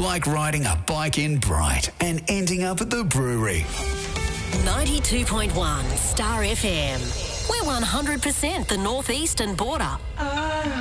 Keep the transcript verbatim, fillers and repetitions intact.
like riding a bike in Bright and ending up at the brewery. ninety-two point one Star F M. We're one hundred percent the northeastern border.